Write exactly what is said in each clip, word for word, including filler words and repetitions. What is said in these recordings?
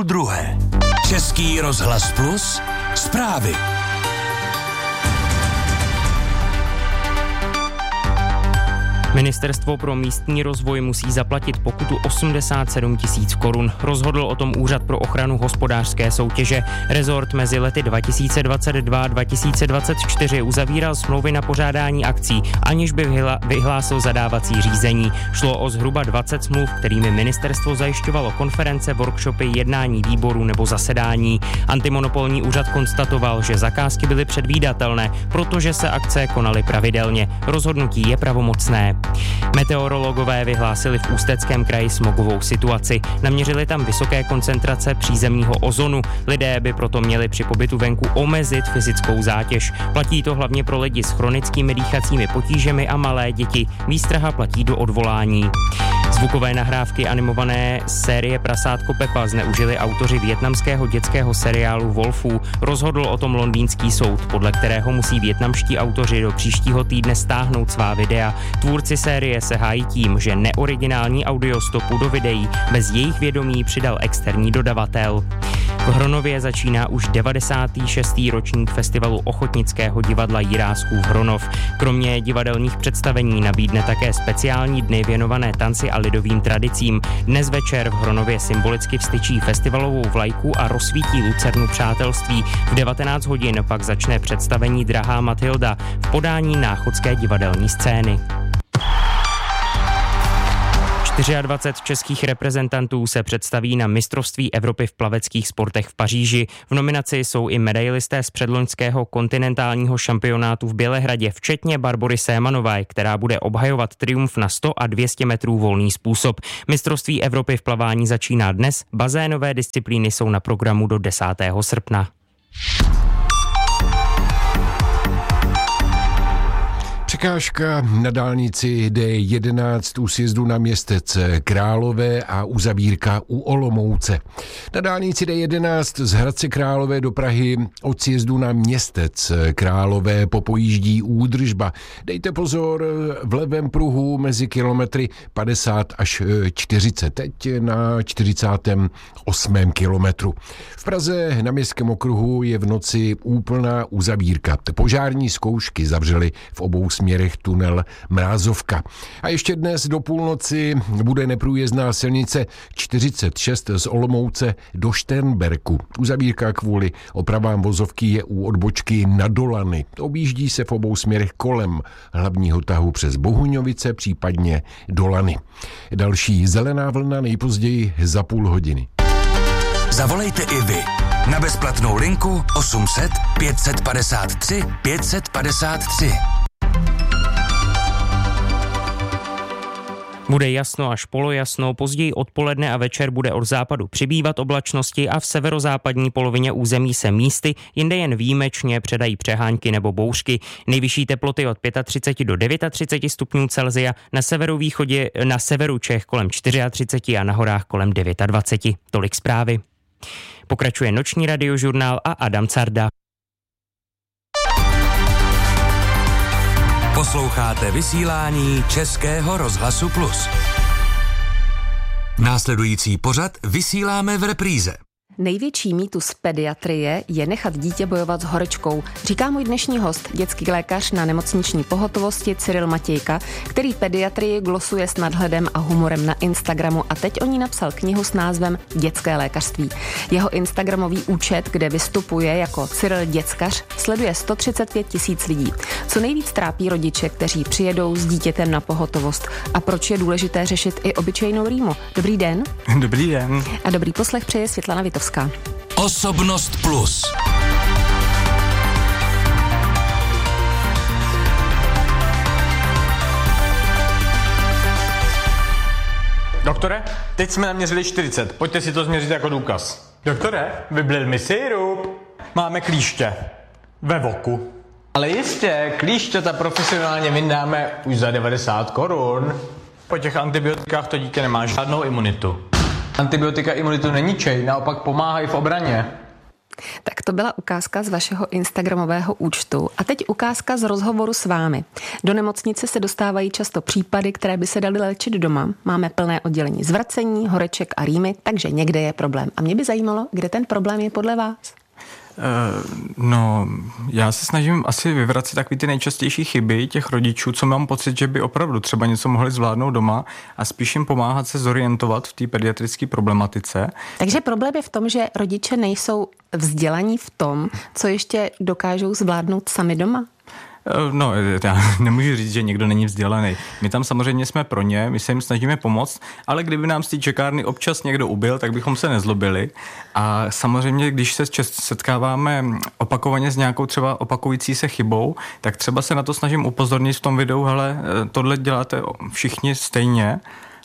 druhé. Český rozhlas Plus, zprávy. Ministerstvo pro místní rozvoj musí zaplatit pokutu osmdesát sedm tisíc korun. Rozhodl o tom Úřad pro ochranu hospodářské soutěže. Rezort mezi lety dva tisíce dvacet dva a dva tisíce dvacet čtyři uzavíral smlouvy na pořádání akcí, aniž by vyhlásil zadávací řízení. Šlo o zhruba dvacet smluv, kterými ministerstvo zajišťovalo konference, workshopy, jednání výborů nebo zasedání. Antimonopolní úřad konstatoval, že zakázky byly předvídatelné, protože se akce konaly pravidelně. Rozhodnutí je pravomocné. Meteorologové vyhlásili v Ústeckém kraji smogovou situaci. Naměřili tam vysoké koncentrace přízemního ozonu. Lidé by proto měli při pobytu venku omezit fyzickou zátěž. Platí to hlavně pro lidi s chronickými dýchacími potížemi a malé děti. Výstraha platí do odvolání. Zvukové nahrávky animované série Prasátko Pepa zneužili autoři vietnamského dětského seriálu Wolfů. Rozhodl o tom londýnský soud, podle kterého musí vietnamští autoři do příštího týdne stáhnout svá videa. Tvůrci série se hájí tím, že neoriginální audiostopu do videí bez jejich vědomí přidal externí dodavatel. V Hronově začíná už devadesátý šestý ročník festivalu ochotnického divadla Jiráskův Hronov. Kromě divadelních představení nabídne také speciální dny věnované tanci a lidovým tradicím. Dnes večer v Hronově symbolicky vstyčí festivalovou vlajku a rozsvítí lucernu přátelství. V devatenáct hodin pak začne představení Drahá Matilda v podání náchodské divadelní scény. dvacet čtyři českých reprezentantů se představí na mistrovství Evropy v plaveckých sportech v Paříži. V nominaci jsou i medailisté z předloňského kontinentálního šampionátu v Bělehradě, včetně Barbory Sémanové, která bude obhajovat triumf na sto a dvě stě metrů volný způsob. Mistrovství Evropy v plavání začíná dnes, bazénové disciplíny jsou na programu do desátého srpna. Překážka na dálnici D jedenáct u sjezdu na Městec Králové a uzavírka u Olomouce. Na dálnici D jedenáct z Hradce Králové do Prahy od sjezdu na Městec Králové popojíždí údržba. Dejte pozor, v levém pruhu mezi kilometry padesát až čtyřicet, teď na čtyřicátém osmém kilometru. V Praze na Městském okruhu je v noci úplná uzavírka. Požární zkoušky zavřely v obou směrech tunel Mrázovka. A ještě dnes do půlnoci bude neprůjezdná silnice čtyřicet šest z Olomouce do Šternberku. Uzavírka kvůli opravám vozovky je u odbočky na Dolany. Objíždí se v obou směrech kolem hlavního tahu přes Bohuňovice, případně Dolany. Další zelená vlna nejpozději za půl hodiny. Zavolejte i vy na bezplatnou linku osm set pět set padesát tři pět set padesát tři. Bude jasno až polojasno, později odpoledne a večer bude od západu přibývat oblačnosti a v severozápadní polovině území se místy, jinde jen výjimečně předají přehánky nebo bouřky. Nejvyšší teploty od třicet pět do třicet devět stupňů Celsia, na severovýchodě, na severu Čech kolem třicet čtyři a na horách kolem dvacet devět. Tolik zprávy. Pokračuje noční radiožurnál a Adam Carda. Posloucháte vysílání Českého rozhlasu Plus. Následující pořad vysíláme v repríze. Největší mýtus pediatrie je nechat dítě bojovat s horečkou, říká můj dnešní host, dětský lékař na nemocniční pohotovosti Cyril Matějka, který pediatrii glosuje s nadhledem a humorem na Instagramu a teď o ní napsal knihu s názvem Dětské lékařství. Jeho instagramový účet, kde vystupuje jako Cyril Děckař, sleduje sto třicet pět tisíc lidí. Co nejvíc trápí rodiče, kteří přijedou s dítětem na pohotovost a proč je důležité řešit i obyčejnou rýmu? Dobrý den. Dobrý den. A dobrý poslech přeje Světlana Vitovská. Osobnost Plus. Doktore, teď jsme naměřili čtyřicet. Pojďte si to změřit jako důkaz. Doktore, vyblil mi sirup. Máme klíště. Ve voku. Ale jistě, klíšťata profesionálně vyndáme už za devadesát korun. Po těch antibiotikách to dítě nemá žádnou imunitu. Antibiotika imunitu neničej, naopak pomáhají v obraně. Tak to byla ukázka z vašeho instagramového účtu. A teď ukázka z rozhovoru s vámi. Do nemocnice se dostávají často případy, které by se daly léčit doma. Máme plné oddělení zvracení, horeček a rýmy, takže někde je problém. A mě by zajímalo, kde ten problém je podle vás? No, já se snažím asi vyvracet takový ty nejčastější chyby těch rodičů, co mám pocit, že by opravdu třeba něco mohli zvládnout doma a spíš jim pomáhat se zorientovat v té pediatrické problematice. Takže problém je v tom, že rodiče nejsou vzdělaní v tom, co ještě dokážou zvládnout sami doma? No, já nemůžu říct, že někdo není vzdělaný. My tam samozřejmě jsme pro ně, my se jim snažíme pomoct, ale kdyby nám z té čekárny občas někdo ubil, tak bychom se nezlobili. A samozřejmě, když se setkáváme opakovaně s nějakou třeba opakující se chybou, tak třeba se na to snažím upozornit v tom videu, hele, tohle děláte všichni stejně.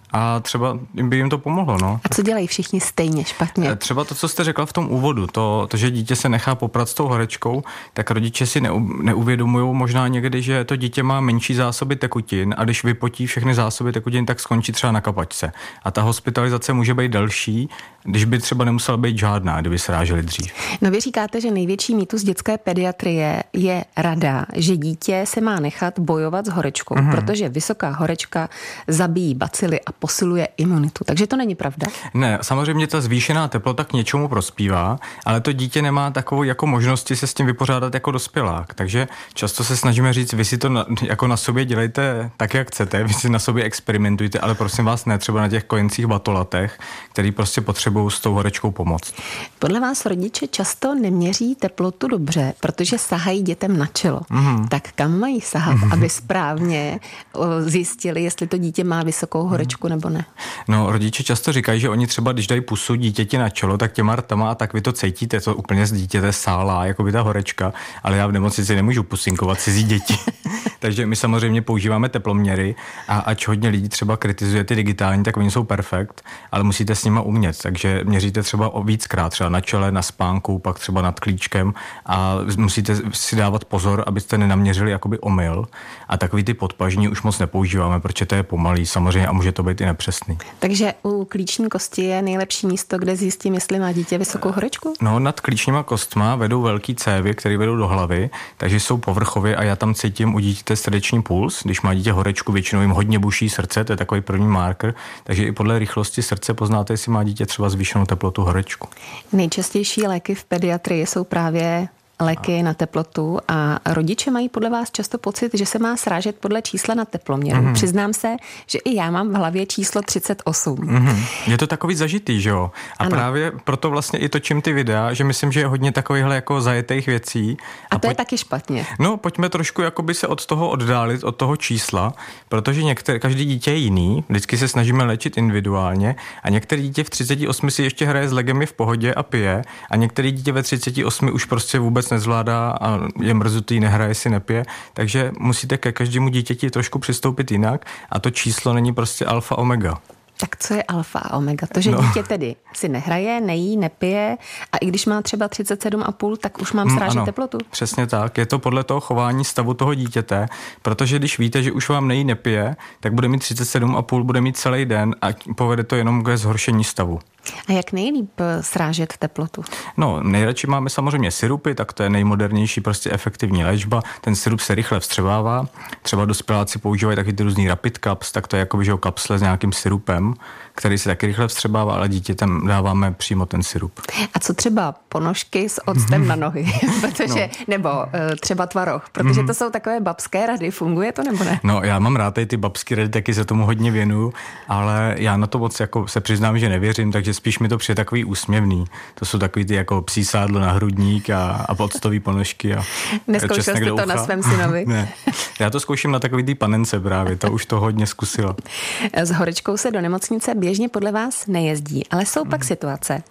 A třeba by jim to pomohlo, no. A co dělají všichni stejně špatně? Třeba to, co jste řekla v tom úvodu, to, to že dítě se nechá poprat s tou horečkou, tak rodiče si neu, neuvědomují možná někdy, že to dítě má menší zásoby tekutin a když vypotí všechny zásoby tekutin, tak skončí třeba na kapačce. A ta hospitalizace může být delší, když by třeba nemusela být žádná, kdyby se ráželi dřív. No vy říkáte, že největší mýtus dětské pediatrie je rada, že dítě se má nechat bojovat s horečkou, mm-hmm. protože vysoká horečka zabíjí bacily a posiluje imunitu. Takže to není pravda? Ne, samozřejmě ta zvýšená teplota k něčemu prospívá, ale to dítě nemá takovou jako možnosti se s tím vypořádat jako dospělák. Takže často se snažíme říct, vy si to na, jako na sobě dělejte tak, jak chcete, vy si na sobě experimentujte, ale prosím vás ne třeba na těch kojencích batolatech, který prostě potřebují s tou horečkou pomoct. Podle vás rodiče často neměří teplotu dobře, protože sahají dětem na čelo. Mm-hmm. Tak kam mají sahat, mm-hmm. aby správně zjistili, jestli to dítě má vysokou horečku mm-hmm. nebo ne? No, rodiče často říkají, že oni třeba, když dají pusu dítěti na čelo, tak těma rtama a tak vy to cítíte, to úplně z dítěte sálá, jako by ta horečka, ale já v nemocnici nemůžu pusinkovat cizí děti. Takže my samozřejmě používáme teploměry a ač hodně lidí třeba kritizuje ty digitální, tak oni jsou perfekt, ale musíte s nima umět. Takže měříte třeba o víckrát, třeba na čele, na spánku, pak třeba nad klíčkem a musíte si dávat pozor, abyste nenaměřili jakoby omyl. A takový ty podpažní už moc nepoužíváme, protože to je pomalý samozřejmě a může to být i nepřesný. Takže u klíční kosti je nejlepší místo, kde zjistím, jestli má dítě vysokou horečku? No, nad klíčníma kostma vedou velký cévy, které vedou do hlavy, takže jsou povrchově a já tam cítím u dítěte srdeční puls. Když má dítě horečku, většinou jim hodně buší srdce, to je takový první marker, takže i podle rychlosti srdce poznáte, jestli má dítě třeba zvýšenou teplotu, horečku. Nejčastější léky v pediatrii jsou právě léky na teplotu a rodiče mají podle vás často pocit, že se má srážet podle čísla na teploměru. Mm-hmm. Přiznám se, že i já mám v hlavě číslo třicet osm. Mm-hmm. Je to takový zažitý, že jo? A ano. Právě proto vlastně i točím ty videa, že myslím, že je hodně takovýchhle jako zajetých věcí. A, a to pojď... je taky špatně. No, pojďme trošku jakoby se od toho oddálit, od toho čísla, protože některé, každý dítě je jiný, vždycky se snažíme léčit individuálně a některé dítě v třiceti osmi si ještě hraje s legemi v pohodě a pije a některé dítě ve třiceti osmi už prostě vůbec nezvládá a je mrzutý, nehraje si, nepije, takže musíte ke každému dítěti trošku přistoupit jinak a to číslo není prostě alfa omega. Tak co je alfa a omega? To, že no. dítě tedy si nehraje, nejí, nepije a i když má třeba třicet sedm a půl, tak už mám srážet ano, teplotu? Přesně tak. Je to podle toho chování stavu toho dítěte, protože když víte, že už vám nejí, nepije, tak bude mít třicet sedm a půl, bude mít celý den a povede to jenom ke zhoršení stavu. A jak nejlíp srážet teplotu? No, nejradši máme samozřejmě sirupy, tak to je nejmodernější prostě efektivní léčba. Ten sirup se rychle vstřebává. Třeba dospěláci používají taky ty různý rapid caps, tak to je jako že kapsle s nějakým sirupem, který se taky rychle vstřebává, ale dítětem dáváme přímo ten sirup. A co třeba ponožky s octem mm-hmm. na nohy? protože, no. Nebo uh, třeba tvaroh, protože mm-hmm. to jsou takové babské rady. Funguje to nebo ne? No, já mám rád ty babské rady, taky se tomu hodně věnuju, ale já na to moc jako se přiznám, že nevěřím, takže spíš mi to přijde takový úsměvný. To jsou takový ty jako psí sádlo na hrudník a, a poctový ponožky. A neskoušel jste to na svém synovi? Ne. Já to zkouším na takový ty panence právě, to už to hodně zkusila. S horečkou se do nemocnice běžně podle vás nejezdí, ale jsou pak situace,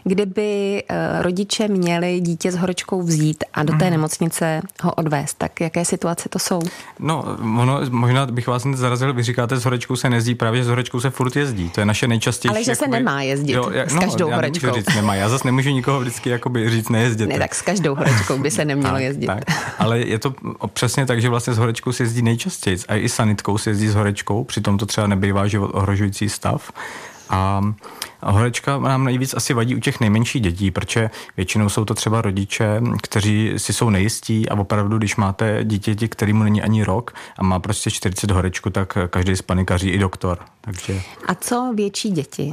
kdyby rodiče měli dítě s horečkou vzít a do té nemocnice ho odvést. Tak jaké situace to jsou? No, ono, možná bych vás zarazil, vy říkáte, s horečkou se nejezdí, právě s horečkou se furt jezdí. To je naše nejčastější. Ale že jakoby, se nemá jezdit jo, já, s každou no, horečkou. Já říct nemá. Já zase nemůžu nikoho vždycky jakoby říct nejezděte. Ne, tak s každou horečkou by se nemělo tak, jezdit. Tak. Ale je to přesně tak, že vlastně s horečkou se jezdí nejčastěji. A i sanitkou se jezdí s horečkou, přitom to třeba nebývá život ohrožující stav. A Horečka nám nejvíc asi vadí u těch nejmenších dětí, protože většinou jsou to třeba rodiče, kteří si jsou nejistí a opravdu, když máte dítěti, kterému není ani rok a má prostě čtyřicet horečku, tak každý spanikaří, i doktor. Takže... A co větší děti?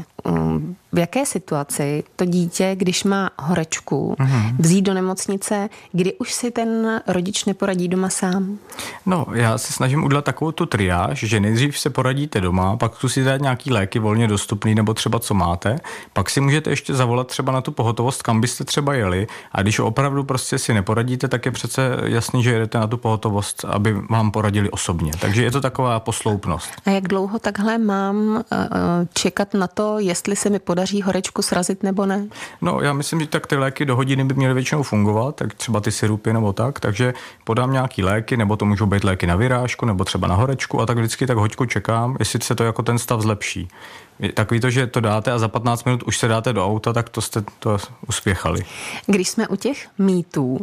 V jaké situaci to dítě, když má horečku, mm-hmm. vzít do nemocnice, kdy už si ten rodič neporadí doma sám? No, já se snažím udělat takovou tu triáž, že nejdřív se poradíte doma, pak tu si dát nějaký léky volně dostupný, nebo třeba co máte, pak si můžete ještě zavolat třeba na tu pohotovost, kam byste třeba jeli, a když opravdu prostě si neporadíte, tak je přece jasný, že jedete na tu pohotovost, aby vám poradili osobně. Takže je to taková posloupnost. A jak dlouho takhle mám čekat na to, jestli se mi podaří horečku srazit nebo ne? No, já myslím, že tak ty léky do hodiny by měly většinou fungovat, tak třeba ty sirupy nebo tak, takže podám nějaký léky, nebo to můžou být léky na vyrážku, nebo třeba na horečku, a tak vždycky tak hoďku čekám, jestli se to jako ten stav zlepší. Takový to, že to dáte a za patnáct minut už se dáte do auta, tak to jste to uspěchali. Když jsme u těch mýtů,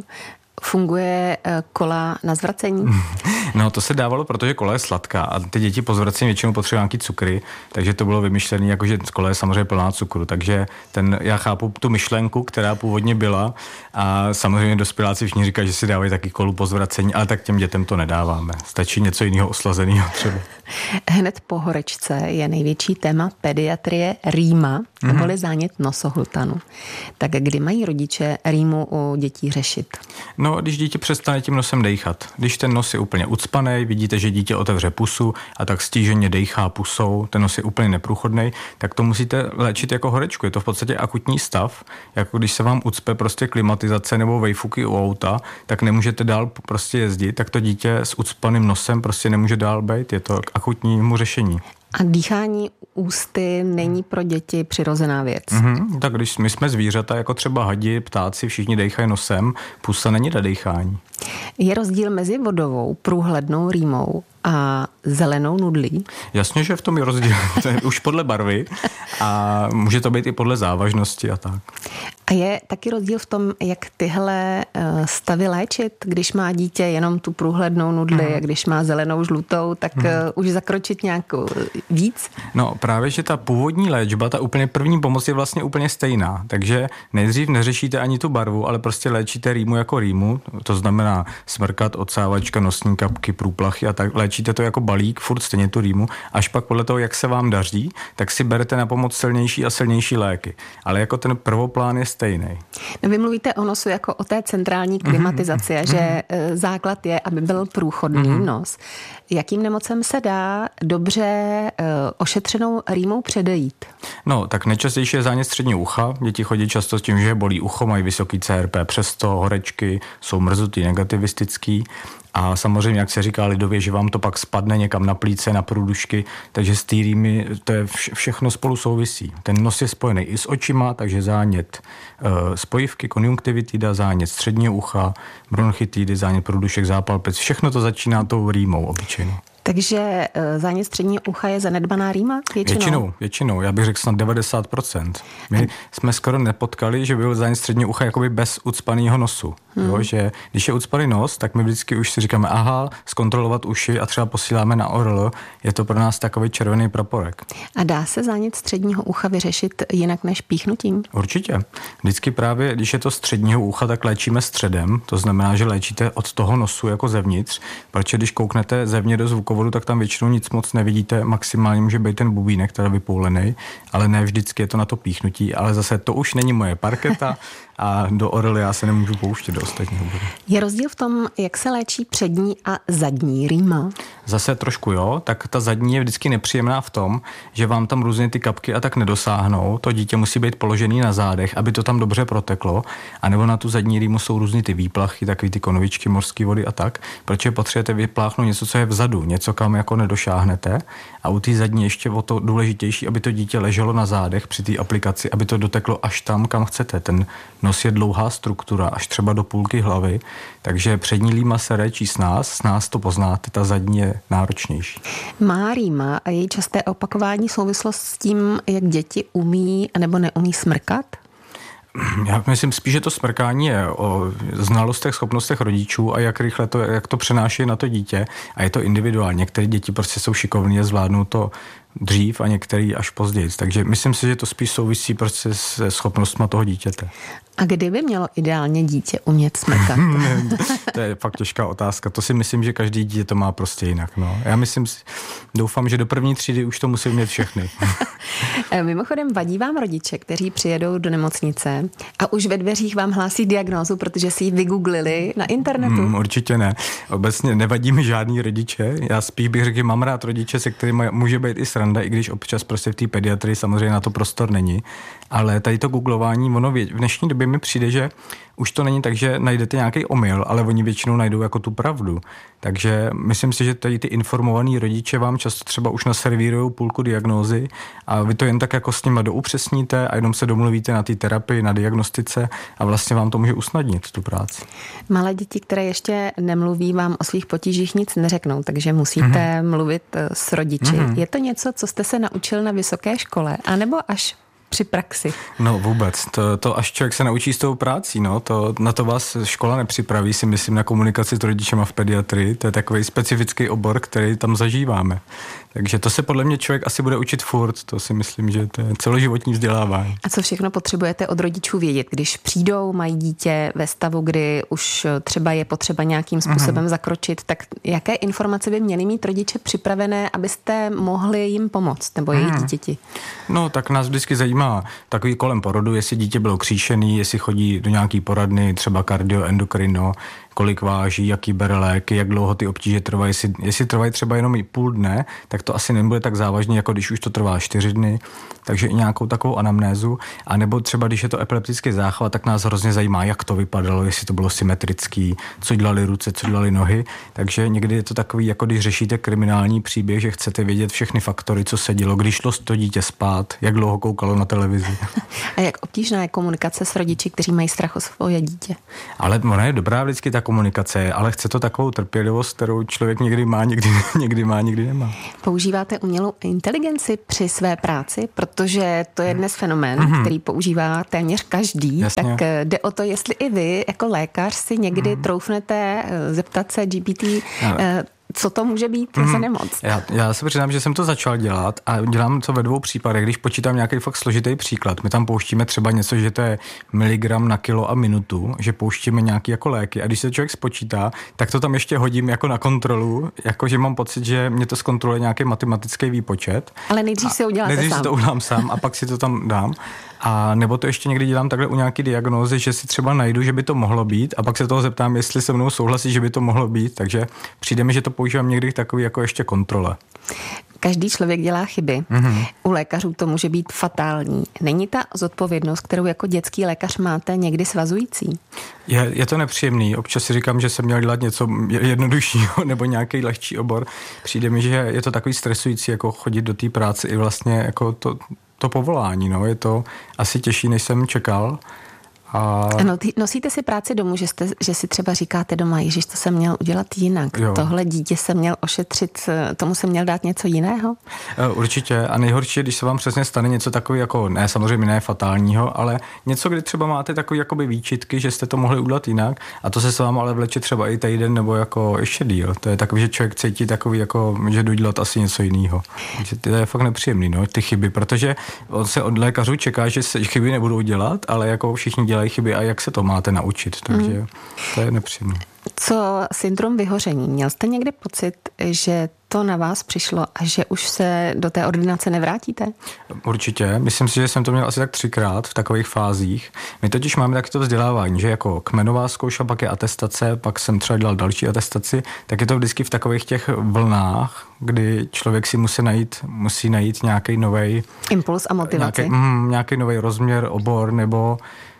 funguje kola na zvracení? No, to se dávalo, protože kola je sladká a ty děti po zvracení většinou potřebují nějaký cukry, takže to bylo vymyšlené, jakože kola je samozřejmě plná cukru, takže ten, já chápu tu myšlenku, která původně byla, a samozřejmě dospěláci všichni říkají, že si dávají taky kolu po zvracení, ale tak těm dětem to nedáváme. Stačí něco jiného oslazeného třeba. Hned po horečce je největší téma pediatrie rýma, mm-hmm. neboli zánět nosohltanu. Tak kdy mají rodiče rýmu u dětí řešit? No, když dítě přestane tím nosem dejchat. Když ten nos je úplně ucpaný, vidíte, že dítě otevře pusu a tak stíženě dejchá pusou, ten nos je úplně neprůchodnej, tak to musíte léčit jako horečku. Je to v podstatě akutní stav, jako když se vám ucpe prostě klimatizace nebo vejfuky u auta, tak nemůžete dál prostě jezdit, tak to dítě s ucpaným nosem prostě nemůže dál být. Je to akutnímu řešení. A dýchání ústy není pro děti přirozená věc. Mm-hmm, tak když my jsme zvířata, jako třeba hadi, ptáci, všichni dejchají nosem, pusa není na dejchání. Je rozdíl mezi vodovou, průhlednou rýmou a zelenou nudlí? Jasně, že v tom je rozdíl. To je už podle barvy a může to být i podle závažnosti a tak. A je taky rozdíl v tom, jak tyhle stavy léčit, když má dítě jenom tu průhlednou nudli, mm. a když má zelenou, žlutou, tak mm. už zakročit nějakou víc? No právě, že ta původní léčba, ta úplně první pomoc je vlastně úplně stejná, takže nejdřív neřešíte ani tu barvu, ale prostě léčíte rýmu jako rýmu, to znamená smrkat, odsávačka, nosní kapky, průplachy a tak, léčíte to jako balík, furt stejně tu rýmu, až pak podle toho, jak se vám daří, tak si berete na pomoc silnější a silnější léky, ale jako ten prvoplán je stejný. No, vy mluvíte o nosu jako o té centrální klimatizaci, mm-hmm. že základ je, aby byl průchodný mm-hmm. nos. Jakým nemocem se dá dobře ošetřenou rýmou předejít? No, tak nejčastější je zánět středního ucha. Děti chodí často s tím, že bolí ucho, mají vysoký C R P, přesto horečky, jsou mrzutý, negativistický. A samozřejmě, jak se říká lidově, že vám to pak spadne někam na plíce, na průdušky, takže s týrými to je vše, všechno spolu souvisí. Ten nos je spojený i s očima, takže zánět e, spojivky, konjunktivitida, zánět středního ucha, bronchitidy, zánět průdušek, zápal plic, všechno to začíná tou rýmou obyčejnou. Takže zánět středního ucha je zanedbaná rýma? Většinou? Většinou, většinou. Já bych řekl snad devadesát procent. My a... jsme skoro nepotkali, že by byl zánět středního ucha jakoby bez ucpaného nosu. Hmm. Jo, že když je ucpaný nos, tak my vždycky už si říkáme, aha, zkontrolovat uši a třeba posíláme na O R L. Je to pro nás takový červený praporek. A dá se zánět středního ucha vyřešit jinak než píchnutím? Určitě. Vždycky právě, když je to středního ucha, tak léčíme středem. To znamená, že léčíte od toho nosu jako zevnitř. Protože když kouknete zevně do zvukovodu, tak tam většinou nic moc nevidíte. Maximálně může být ten bubínek, který je vypoulený, ale ne vždycky je to na to píchnutí. Ale zase to už není moje parketa a do O R L já se nemůžu pouštět do ostatního bodu. Je rozdíl v tom, jak se léčí přední a zadní rýma? Zase trošku jo, tak ta zadní je vždycky nepříjemná v tom, že vám tam různě ty kapky a tak nedosáhnou. To dítě musí být položený na zádech, aby to tam dobře proteklo, a nebo na tu zadní rýmu jsou různý ty výplachy, takový ty konvičky, mořské vody a tak, protože potřebujete vypláchnout něco, co je vzadu, něco, kam jako nedošáhnete, a u té zadní ještě o to důležitější, aby to dítě leželo na zádech při té aplikaci, aby to doteklo až tam, kam chcete. Ten nos je dlouhá struktura, až třeba do půlky hlavy, takže přední rýma se léčí s nás, s nás to poznáte, ta zadní je náročnější. Má rýma a její časté opakování souvislost s tím, jak děti umí nebo neumí smrkat? Já myslím spíš, že to smrkání je o znalostech, schopnostech rodičů a jak rychle to, jak to přenáší na to dítě, a je to individuálně. Některé děti prostě jsou šikovní a zvládnou to dřív a některý až později. Takže myslím si, že to spíš souvisí prostě se schopnostma toho dítěte. A kdy by mělo ideálně dítě umět smrkat? To je fakt těžká otázka. To si myslím, že každý dítě to má prostě jinak. No. Já myslím, doufám, že do první třídy už to musí umět všechny. Mimochodem, vadí vám rodiče, kteří přijedou do nemocnice a už ve dveřích vám hlásí diagnózu, protože si ji vygooglili na internetu? Hmm, určitě ne. Obecně nevadí mi žádný rodiče. Já spíš bych řekl, že mám rád rodiče, se kterými může být i sranda, i když občas prostě v té pediatrii samozřejmě na to prostor není. Ale tady to googlování, ono v dnešní době mi přijde, že už to není tak, že najdete nějaký omyl, ale oni většinou najdou jako tu pravdu. Takže myslím si, že tady ty informovaný rodiče vám často třeba už naservírují půlku diagnózy a vy to jen tak jako s nima doupřesníte a jenom se domluvíte na té terapii, na diagnostice a vlastně vám to může usnadnit tu práci. Malé děti, které ještě nemluví, vám o svých potížích nic neřeknou, takže musíte mm-hmm. mluvit s rodiči. Mm-hmm. Je to něco, co jste se naučil na vysoké škole, anebo až při praxi? No vůbec, to, to až člověk se naučí s tou prácí, no, to, na to vás škola nepřipraví, si myslím, na komunikaci s rodičema v pediatrii, to je takový specifický obor, který tam zažíváme. Takže to se podle mě člověk asi bude učit furt, to si myslím, že to je celoživotní vzdělávání. A co všechno potřebujete od rodičů vědět, když přijdou, mají dítě ve stavu, kdy už třeba je potřeba nějakým způsobem mm-hmm. zakročit, tak jaké informace by měli mít rodiče připravené, abyste mohli jim pomoct, nebo jejich mm. dítěti? No, tak nás vždycky zajímá takový kolem porodu, jestli dítě bylo kříšený, jestli chodí do nějaký poradny, třeba kardio, endokrino, kolik váží, jaký bere léky, jak dlouho ty obtíže trvají. Jestli, jestli trvají třeba jenom i půl dne, tak to asi nebude tak závažný, jako když už to trvá čtyři dny. Takže i nějakou takovou anamnézu. A nebo třeba, když je to epileptický záchvat, tak nás hrozně zajímá, jak to vypadalo, jestli to bylo symetrický, co dělali ruce, co dělali nohy. Takže někdy je to takový, jako když řešíte kriminální příběh, že chcete vědět všechny faktory, co se dělo, když šlo to dítě spát, jak dlouho koukalo na televizi. A jak obtížná je komunikace s rodiči, kteří mají strach o svoje dítě? Ale ona je dobrá vždycky ta komunikace, ale chce to takovou trpělivost, kterou člověk někdy má, někdy, někdy má, někdy nemá. Používáte umělou inteligenci při své práci, protože to je dnes fenomén, mm-hmm. který používá téměř každý. Jasně. Tak jde o to, jestli i vy jako lékař si někdy mm. troufnete zeptat se G P T, ale co to může být mm. za nemoc? Já, já se přiznám, že jsem to začal dělat a dělám to ve dvou případech. Když počítám nějaký fakt složitý příklad, my tam pouštíme třeba něco, že to je miligram na kilo a minutu, že pouštíme nějaký jako léky a když se člověk spočítá, tak to tam ještě hodím jako na kontrolu, jako že mám pocit, že mě to zkontroluje nějaký matematický výpočet. Ale nejdřív si ho uděláte nejdřív sám. Nejdřív si to udělám sám a pak si to tam dám. A nebo to ještě někdy dělám takhle u nějaký diagnózy, že si třeba najdu, že by to mohlo být a pak se toho zeptám, jestli se mnou souhlasí, že by to mohlo být, takže přijde mi, že to používám někdy takový jako ještě kontrole. Každý člověk dělá chyby. Mm-hmm. U lékařů to může být fatální. Není ta zodpovědnost, kterou jako dětský lékař máte, někdy svazující? Je, je to nepříjemný. Občas si říkám, že jsem měl dělat něco jednoduššího nebo nějaký lehčí obor. Přijde mi, že je to takový stresující, jako chodit do té práce i vlastně jako to to povolání, no, je to asi těžší, než jsem čekal. A ano, nosíte si práci domů, že, jste, že si třeba říkáte doma, ježiš, to jsem měl udělat jinak. Jo. Tohle dítě jsem měl ošetřit, tomu jsem měl dát něco jiného? Určitě. A nejhorší je, když se vám přesně stane něco takový jako, ne samozřejmě ne fatálního, ale něco, kdy třeba máte takový jakoby výčitky, že jste to mohli udělat jinak a to se s váma ale vleče třeba i týden nebo jako ještě díl. To je takový, že člověk cítí takový jako, že jdu dělat asi něco jiného. Takže to je fakt nepříjemný, no, ty chyby, protože on se od lékařů čeká, že se chyby nebudou dělat, ale jako všichni dělají chyby a jak se to máte naučit, takže mm. to je nepříjemné. Co syndrom vyhoření? Měl jste někdy pocit, že to na vás přišlo a že už se do té ordinace nevrátíte? Určitě. Myslím si, že jsem to měl asi tak třikrát v takových fázích. My totiž máme taky to vzdělávání, že jako kmenová zkouška, pak je atestace, pak jsem třeba dělal další atestaci, tak je to vždycky v takových těch vlnách, kdy člověk si musí najít, musí najít nějaký novej impuls a motivaci. Nějaký, mm, nějaký novej rozměr, obor nebo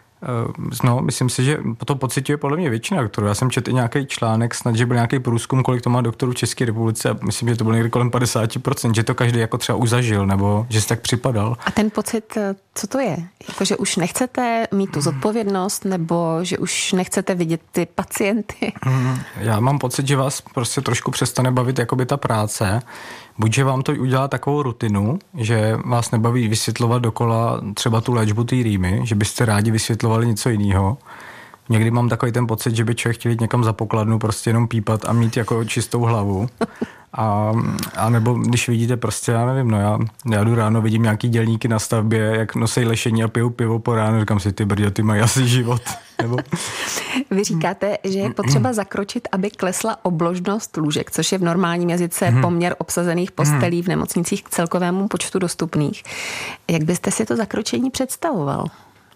no, myslím si, že to pociťuje podle mě většina doktorů. Já jsem četl i nějaký článek, snad, že byl nějaký průzkum, kolik to má doktorů v České republice a myslím, že to bylo někdy kolem padesát procent, že to každý jako třeba už zažil, nebo že si tak připadal. A ten pocit, co to je? Jako, že už nechcete mít tu zodpovědnost, nebo že už nechcete vidět ty pacienty? Já mám pocit, že vás prostě trošku přestane bavit jakoby ta práce. Buď, že vám to udělá takovou rutinu, že vás nebaví vysvětlovat dokola třeba tu léčbu té rýmy, že byste rádi vysvětlovali něco jiného, Někdy mám takový ten pocit, že by člověk chtěl jít někam za pokladnu, prostě jenom pípat a mít jako čistou hlavu. A, a nebo když vidíte prostě, já nevím, no já, já jdu ráno, vidím nějaký dělníky na stavbě, jak nosej lešení a pijou pivo po ránu, říkám si, ty brďo, ty mají asi život. Nebo... Vy říkáte, že je potřeba zakročit, aby klesla obložnost lůžek, což je v normálním jazyce poměr obsazených postelí v nemocnicích k celkovému počtu dostupných. Jak byste si to zakročení představoval?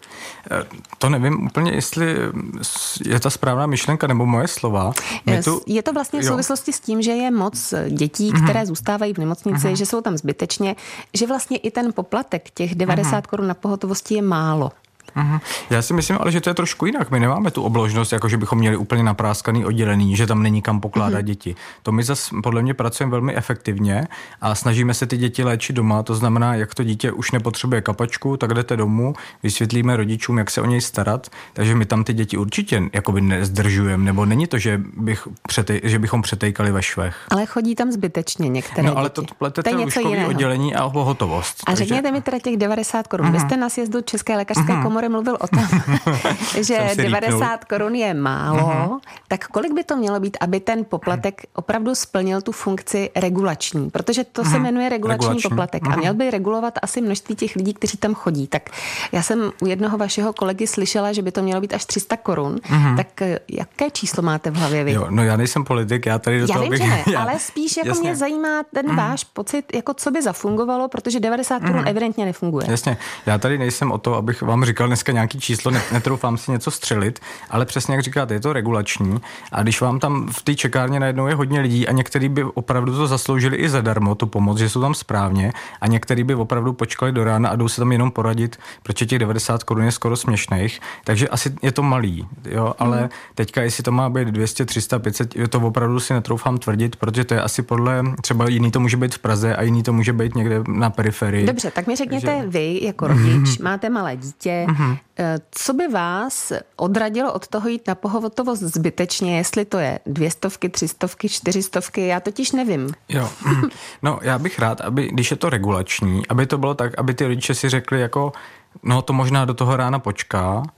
To nevím úplně, jestli je ta správná myšlenka nebo moje slova. Tu... Je to vlastně v souvislosti jo. s tím, že je moc dětí, které mm-hmm. zůstávají v nemocnici, mm-hmm. že jsou tam zbytečně, že vlastně i ten poplatek těch devadesát mm-hmm. korun na pohotovosti je málo. Uhum. Já si myslím ale, že to je trošku jinak. My nemáme tu obložnost, jako že bychom měli úplně napráskaný oddělený, že tam není kam pokládat uhum. děti. To my zase podle mě pracujeme velmi efektivně a snažíme se ty děti léčit doma. To znamená, jak to dítě už nepotřebuje kapačku, tak jdete domů, vysvětlíme rodičům, jak se o něj starat. Takže my tam ty děti určitě jakoby nezdržujeme, nebo není to, že, bych přetej, že bychom přetejkali ve švech. Ale chodí tam zbytečně některé No ale děti. to pletete lůžkový oddělení a pohotovost. A takže... řekněte mi teda těch devadesát korun. Vy jste na sjezdu České lékařské uhum. komory mluvil o tom, že devadesát korun je málo, uh-huh. tak kolik by to mělo být, aby ten poplatek opravdu splnil tu funkci regulační? Protože to uh-huh. se jmenuje regulační, regulační. poplatek uh-huh. a měl by regulovat asi množství těch lidí, kteří tam chodí. Tak já jsem u jednoho vašeho kolegy slyšela, že by to mělo být až tři sta korun. Uh-huh. Tak jaké číslo máte v hlavě vy? Jo, no já nejsem politik, já tady do já toho vím, bych... že ne, já... ale spíš jako Jasně. mě zajímá ten uh-huh. váš pocit, jako co by zafungovalo, protože devadesát korun uh-huh. evidentně nefunguje. Jasně, já tady nejsem o to, abych vám říkal dneska nějaký číslo, netroufám si něco střelit, ale přesně jak říkáte, je to regulační a když vám tam v té čekárně najednou je hodně lidí a některý by opravdu to zasloužili i zadarmo, tu pomoc, že jsou tam správně a některý by opravdu počkali do rána a jdou se tam jenom poradit, protože těch devadesát korun je skoro směšných, takže asi je to malý, jo, ale mm. teďka jestli to má být dvě stě, tři sta, pět set, to opravdu si netroufám tvrdit, protože to je asi podle, třeba jiný to může být v Praze a jiný to může být někde na periferii. Dobře, tak mi řekněte že... vy jako rodič, mm-hmm. máte malé dítě, mm-hmm. co by vás odradilo od toho jít na pohotovost zbytečně, jestli to je dvě stovky, tři stovky, čtyři stovky, já totiž nevím. Jo, no já bych rád, aby, když je to regulační, aby to bylo tak, aby ty rodiče si řekli jako, no to možná do toho rána počká,